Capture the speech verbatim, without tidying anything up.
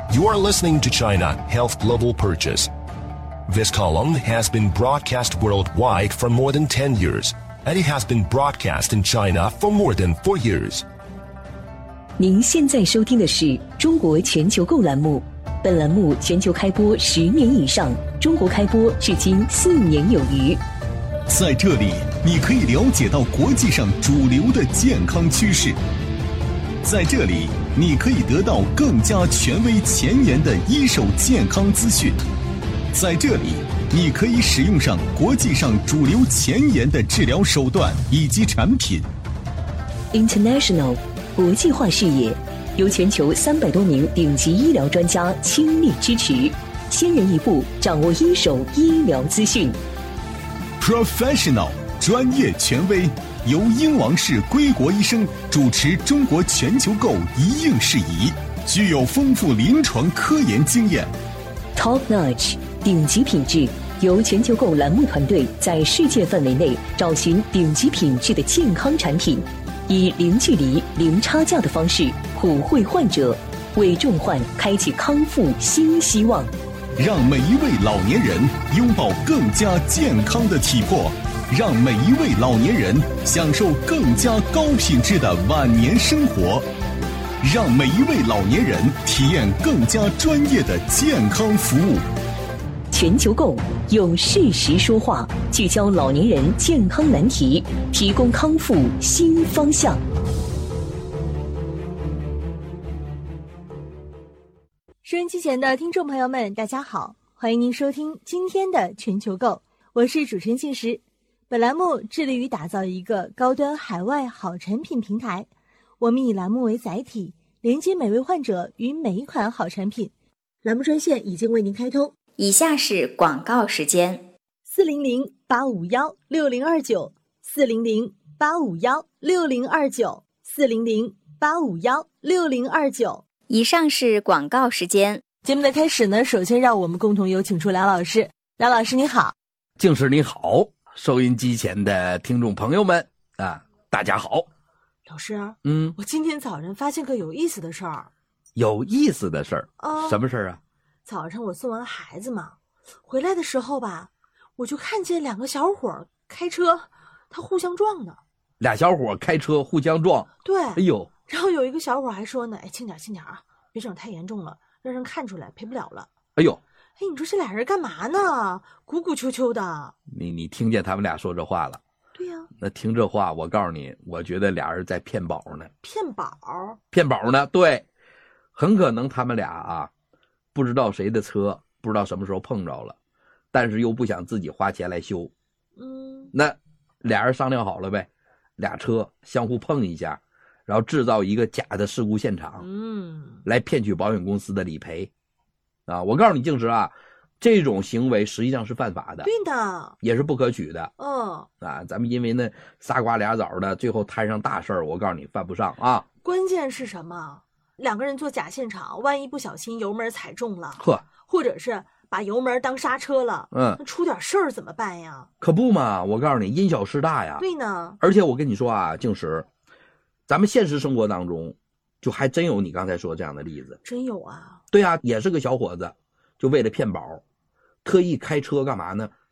You are listening to China Health Global Purchase. This column has been broadcast worldwide for more than ten years, and it has been broadcast in China for more than four years. 您现在收听的是中国全球购栏目，本栏目全球开播十年以上，中国开播至今四年有余。 在这里，你可以了解到国际上主流的健康趋势。在这里，你可以得到更加权威前沿的一手健康资讯。在这里，你可以使用上国际上主流前沿的治疗手段以及产品。 International 国际化视野，由全球三百多名顶级医疗专家倾力支持，先人一步掌握一手医疗资讯。 Professional 专业权威，由英王氏归国医生主持中国全球购一应事宜，具有丰富临床科研经验。 Top Notch 顶级品质，由全球购栏目团队在世界范围内找寻顶级品质的健康产品，以零距离、零差价的方式普惠患者，为重患开启康复新希望。 让每一位老年人拥抱更加健康的体魄，让每一位老年人享受更加高品质的晚年生活，让每一位老年人体验更加专业的健康服务。 全球购用事实说话，聚焦老年人健康难题，提供康复新方向。 收音机前的听众朋友们，大家好，欢迎您收听今天的全球购，我是主持人静时。本栏目致力于打造一个高端海外好产品平台，我们以栏目为载体，连接每位患者与每一款好产品。栏目专线已经为您开通， 以下是广告时间： 四零零八五幺六零二九，四零零八五幺六零二九，四零零八五幺六零二九。 以上是广告时间。 节目的开始呢，首先让我们共同有请出梁老师。梁老师你好。 静时你好，收音机前的听众朋友们啊，大家好。 老师， 嗯， 我今天早上发现个有意思的事儿。 有意思的事儿？ 啊， 什么事儿啊？ 早上我送完孩子嘛，回来的时候吧，我就看见两个小伙开车，他互相撞呢。 俩小伙开车互相撞？ 对。 哎呦。 然后有一个小伙还说呢，哎，轻点轻点啊，别整太严重了，让人看出来赔不了了。 哎呦， 哎，你说这俩人干嘛呢？鼓鼓秋秋的。 你你听见他们俩说这话了？ 对呀。 那听这话，我告诉你，我觉得俩人在骗宝呢。 骗宝？ 骗宝呢？对，很可能他们俩啊，不知道谁的车，不知道什么时候碰着了，但是又不想自己花钱来修。 嗯。 那俩人商量好了呗，俩车相互碰一下。然后制造一个假的事故现场， 嗯， 来骗取保险公司的理赔，啊，我告诉你，静时啊，这种行为实际上是犯法的， 对的， 也是不可取的， 嗯， 啊，咱们因为呢仨瓜俩枣的，最后摊上大事儿，我告诉你犯不上啊。 关键是什么？两个人做假现场，万一不小心油门踩中了， 呵， 或者是把油门当刹车了， 嗯， 那出点事儿怎么办呀？ 可不嘛，我告诉你，因小失大呀。 对呢， 而且我跟你说啊，静时。咱们现实生活当中，就还真有你刚才说这样的例子。 真有啊？ 对啊，也是个小伙子，就为了骗保，特意开车干嘛呢？